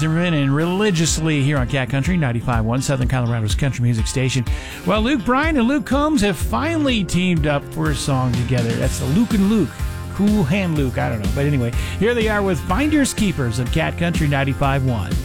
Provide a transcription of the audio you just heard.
Zimmerman, and religiously here on Cat Country 95.1, Southern Colorado's country music station. Well, Luke Bryan and Luke Combs have finally teamed up for a song together. That's the Luke and Luke. Cool Hand Luke, I don't know. But anyway, here they are with Finders Keepers of Cat Country 95.1.